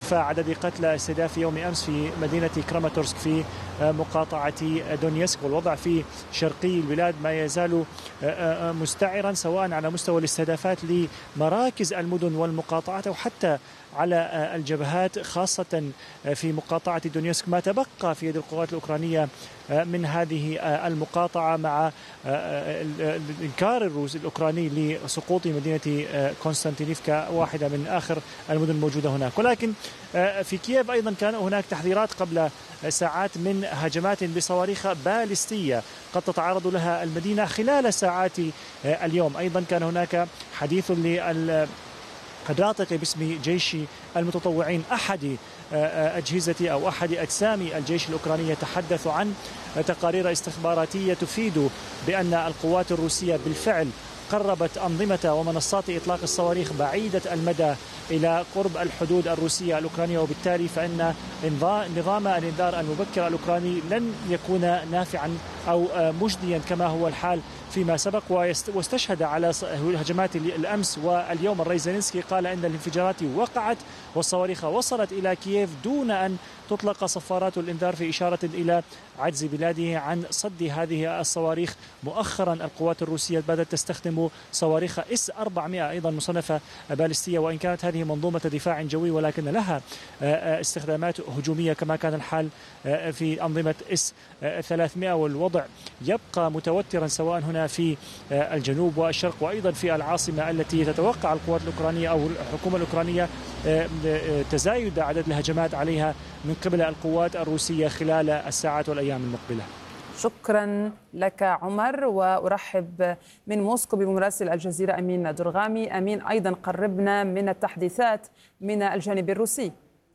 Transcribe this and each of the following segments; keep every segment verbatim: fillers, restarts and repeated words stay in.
ارتفاع عدد قتلى استهداف يوم أمس في مدينة كراماتورسك في مقاطعة دونيسك، والوضع في شرقي البلاد ما يزال مستعرا سواء على مستوى الاستهدافات لمراكز المدن والمقاطعات أو حتى على الجبهات، خاصة في مقاطعة دونيسك. ما تبقى في يد القوات الأوكرانية من هذه المقاطعة مع الإنكار الروسي الأوكراني لسقوط مدينة كونستانتينيفكا، واحدة من آخر المدن الموجودة هناك. ولكن في كييف أيضا كان هناك تحذيرات قبل ساعات من هجمات بصواريخ باليستية قد تتعرض لها المدينة خلال ساعات اليوم. أيضا كان هناك حديث لل الناطق باسم جيش المتطوعين، أحد أجهزة أو أحد أجسام الجيش الأوكراني، يتحدث عن تقارير استخباراتية تفيد بأن القوات الروسية بالفعل قربت أنظمة ومنصات إطلاق الصواريخ بعيدة المدى إلى قرب الحدود الروسية الأوكرانية، وبالتالي فإن نظام الإنذار المبكر الأوكراني لن يكون نافعا أو مجديا كما هو الحال فيما سبق. واستشهد على هجمات الأمس واليوم الرئيس زيلينسكي قال أن الانفجارات وقعت والصواريخ وصلت إلى كييف دون أن تطلق صفارات الإنذار، في إشارة إلى عجز بلاده عن صد هذه الصواريخ. مؤخرا القوات الروسية بدأت تستخدم صواريخ إس أربعمائة أيضا مصنفة باليستية، وإن كانت هذه منظومة دفاع جوي ولكن لها استخدامات هجومية كما كان الحال في أنظمة إس ثلاثمائة. والوضع يبقى متوترا سواء هنا في الجنوب والشرق وأيضا في العاصمة، التي تتوقع القوات الأوكرانية أو الحكومة الأوكرانية تزايد عدد الهجمات عليها من قبل القوات الروسية خلال الساعات والأيام المقبلة. شكرا لك عمر، وأرحب من موسكو بمراسل الجزيرة أمين درغامي. أمين، أيضا قربنا من التحديثات من الجانب الروسي.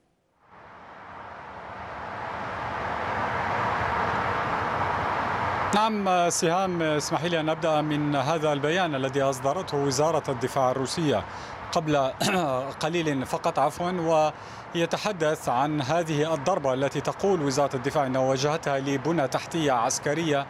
نعم سهام، اسمحي لي أن أبدأ من هذا البيان الذي أصدرته وزارة الدفاع الروسية قبل قليل فقط عفوا، ويتحدث عن هذه الضربة التي تقول وزارة الدفاع أنها وجهتها لبنى تحتية عسكرية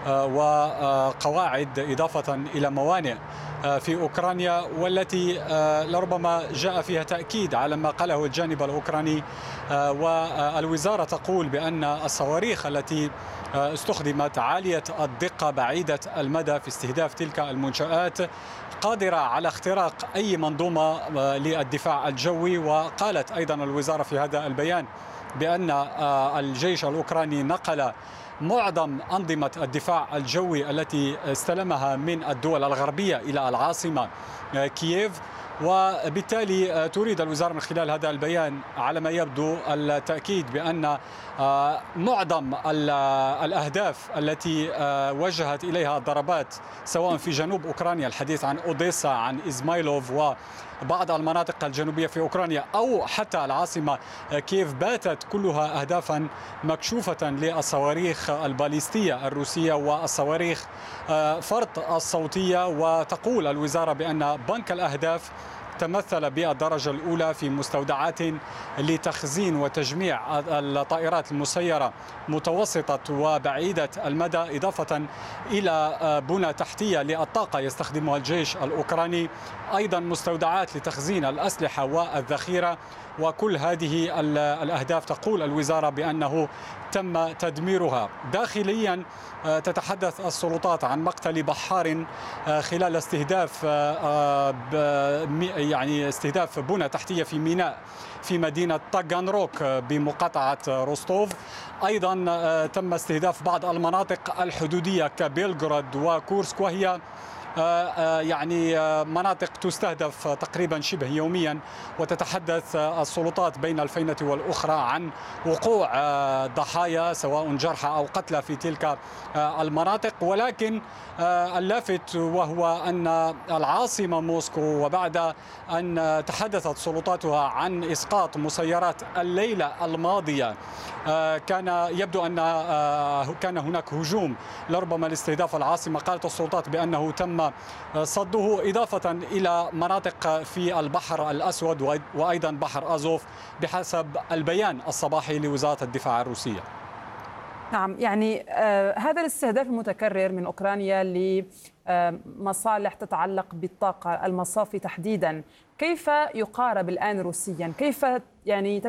وقواعد إضافة إلى موانئ في أوكرانيا، والتي لربما جاء فيها تأكيد على ما قاله الجانب الأوكراني. والوزارة تقول بأن الصواريخ التي استخدمت عالية الدقة بعيدة المدى في استهداف تلك المنشآت قادرة على اختراق أي منظومة للدفاع الجوي. وقالت أيضا الوزارة في هذا البيان بأن الجيش الأوكراني نقل معظم أنظمة الدفاع الجوي التي استلمها من الدول الغربية إلى العاصمة كييف، وبالتالي تريد الوزارة من خلال هذا البيان على ما يبدو التأكيد بأن معظم الأهداف التي وجهت إليها الضربات سواء في جنوب أوكرانيا، الحديث عن أوديسا، عن إزمايلوف وبعض المناطق الجنوبية في أوكرانيا، أو حتى العاصمة كييف، باتت كلها أهدافا مكشوفة للصواريخ الباليستية الروسية والصواريخ فرط الصوتية. وتقول الوزارة بأن بنك الأهداف تمثل بالدرجة الأولى في مستودعات لتخزين وتجميع الطائرات المسيرة متوسطة وبعيدة المدى، إضافة إلى بنى تحتية للطاقة يستخدمها الجيش الأوكراني، أيضا مستودعات لتخزين الأسلحة والذخيرة. وكل هذه الأهداف تقول الوزارة بأنه تم تدميرها. داخليا تتحدث السلطات عن مقتل بحار خلال استهداف يعني استهداف بنى تحتية في ميناء في مدينة طاغانروك بمقاطعة روستوف. أيضا تم استهداف بعض المناطق الحدودية كبيلغراد وكورسك، وهي يعني مناطق تستهدف تقريبا شبه يوميا. وتتحدث السلطات بين الفينة والأخرى عن وقوع ضحايا سواء جرحى أو قتلى في تلك المناطق. ولكن اللافت وهو أن العاصمة موسكو، وبعد أن تحدثت سلطاتها عن إسقاط مسيرات الليلة الماضية، كان يبدو أن كان هناك هجوم لربما لاستهداف العاصمة. قالت السلطات بأنه تم صده، إضافة إلى مناطق في البحر الأسود وأيضا بحر أزوف بحسب البيان الصباحي لوزارة الدفاع الروسية. نعم، يعني آه هذا الاستهداف المتكرر من أوكرانيا لمصالح تتعلق بالطاقة، المصافي تحديدا، كيف يقارب الآن روسيا؟ كيف يعني